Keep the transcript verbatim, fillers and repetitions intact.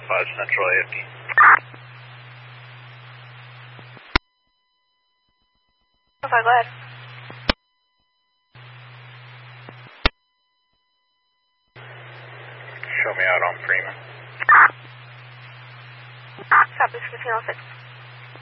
five Central A F D. Oh, five, go ahead. Show me out on Freeman. Copy, fifteen oh six.